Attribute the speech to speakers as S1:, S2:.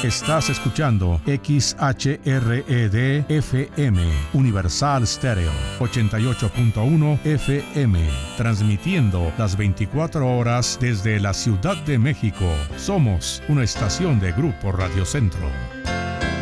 S1: Estás escuchando XHRED FM, Universal Stereo, 88.1 FM, transmitiendo las 24 horas desde la Ciudad de México. Somos una estación de Grupo Radio Centro.